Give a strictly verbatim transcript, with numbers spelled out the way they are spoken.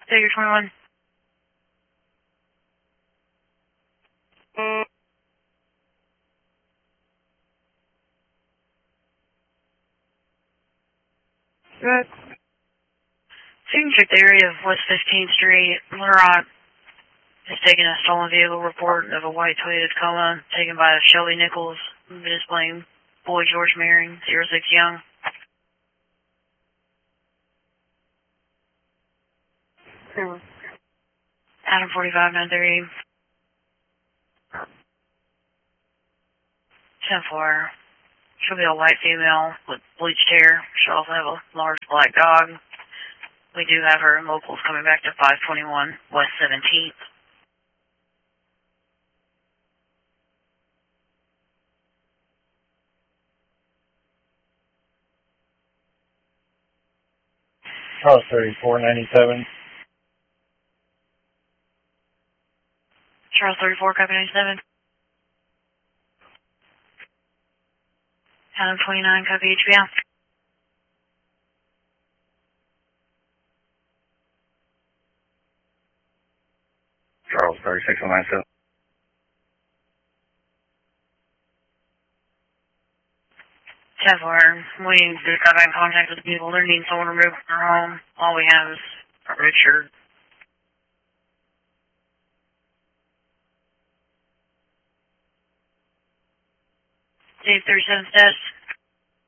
Figure twenty-one. Good. So you can check the area of West fifteenth Street. Little Rock is taking a stolen vehicle report of a white Toyota Tacoma taken by Shelby Nichols, displaying boy George Maring, zero six Young. Hmm. Adam forty-five nine thirty. ten four. She'll be a white female with bleached hair. She'll also have a large black dog. We do have her locals coming back to five twenty-one West seventeenth. Charles thirty-four ninety-seven. Charles thirty-four, copy ninety-seven. Adam twenty-nine, copy H B L. Charles thirty-six ninety-seven. ten four. We just got back in contact with the people. They're needing someone to move from their home. All we have is a Richard. eight thirty-seven status.